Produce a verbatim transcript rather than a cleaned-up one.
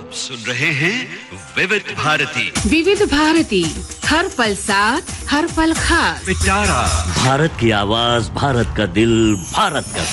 आप सुन रहे हैं विविध भारती। विविध भारती, हर पल साथ, हर पल खास। पिटारा भारत की आवाज, भारत का दिल, भारत का